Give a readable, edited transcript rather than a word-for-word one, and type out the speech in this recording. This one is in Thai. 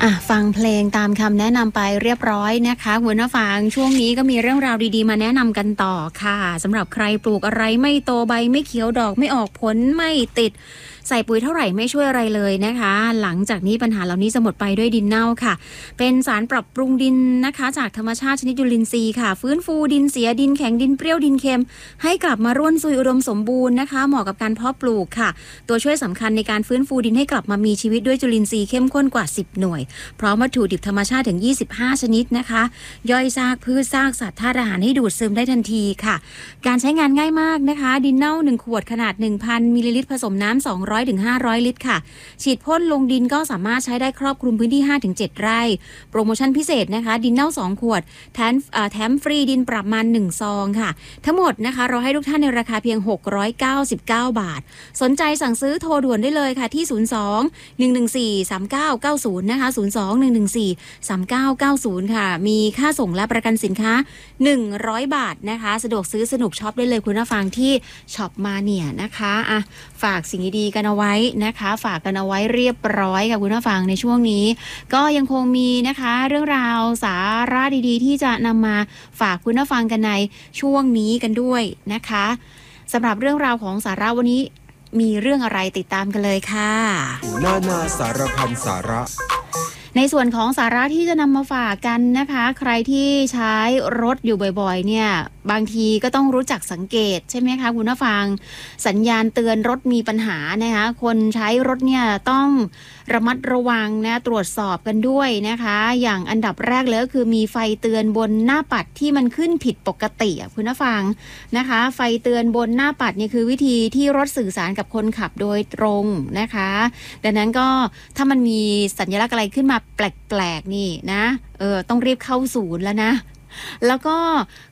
ฟังเพลงตามคำแนะนำไปเรียบร้อยนะคะคุณผู้ฟังช่วงนี้ก็มีเรื่องราวดีๆมาแนะนำกันต่อค่ะสำหรับใครปลูกอะไรไม่โตใบไม่เขียวดอกไม่ออกผลไม่ติดใส่ปุ๋ยเท่าไหร่ไม่ช่วยอะไรเลยนะคะหลังจากนี้ปัญหาเหล่านี้จะหมดไปด้วยดินเน่าค่ะเป็นสารปรับปรุงดินนะคะจากธรรมชาติชนิดจุลินทรีย์ค่ะฟื้นฟูดินเสียดินแข็งดินเปรี้ยวดินเค็มให้กลับมาร่วนซุยอุดมสมบูรณ์นะคะเหมาะกับการเพาะปลูกค่ะตัวช่วยสำคัญในการฟื้นฟูดินให้กลับมามีชีวิตด้วยจุลินทรีย์เข้มข้นกว่า10หน่วยพร้อมวัตถุดิบธรรมชาติถึง25ชนิดนะคะย่อยซากพืชซากสัตว์ธาตุอาหารให้ดูดซึมได้ทันทีค่ะการใช้งานง่ายมากนะคะดินเน่า1ขวดขนาด 1,000 มิลลิลิตรผสมน้ำ200ถึง500ลิตรค่ะฉีดพ่นลงดินก็สามารถใช้ได้ครอบคลุมพื้นที่ 5-7 ไร่โปรโมชั่นพิเศษนะคะดินเน่า2ขวดแถมฟรีดินปรับมัน1ซองค่ะทั้งหมดนะคะเราให้ทุกท่านในราคาเพียง699 บาทสนใจสั่งซื้อโทรด่วนได้เลยค่ะที่02-114-3990นะคะ02-114-3990ค่ะมีค่าส่งและประกันสินค้า100 บาทนะคะสะดวกซื้อสนุกช็อปได้เลยคุณผู้ฟังที่ช็อปมาเนี่ยนะคะฝากสิ่งดีๆกันเอาไว้นะคะฝากกันเอาไว้เรียบร้อยกับคุณผู้ฟังในช่วงนี้ก็ยังคงมีนะคะเรื่องราวสาระดีๆที่จะนำมาฝากคุณผู้ฟังกันในช่วงนี้กันด้วยนะคะสำหรับเรื่องราวของสาระวันนี้มีเรื่องอะไรติดตามกันเลยค่ะนานาสารพันสาระในส่วนของสาระที่จะนำมาฝากกันนะคะใครที่ใช้รถอยู่บ่อยๆเนี่ยบางทีก็ต้องรู้จักสังเกตใช่ไหมคะคุณผู้ฟังสัญญาณเตือนรถมีปัญหานะคะคนใช้รถเนี่ยต้องระมัดระวังนะตรวจสอบกันด้วยนะคะอย่างอันดับแรกเลยก็คือมีไฟเตือนบนหน้าปัดที่มันขึ้นผิดปกติคุณผู้ฟังนะคะไฟเตือนบนหน้าปัดนี่คือวิธีที่รถสื่อสารกับคนขับโดยตรงนะคะดังนั้นก็ถ้ามันมีสัญลักษณ์อะไรขึ้นมาแปลกๆนี่นะต้องรีบเข้าศูนย์แล้วนะแล้วก็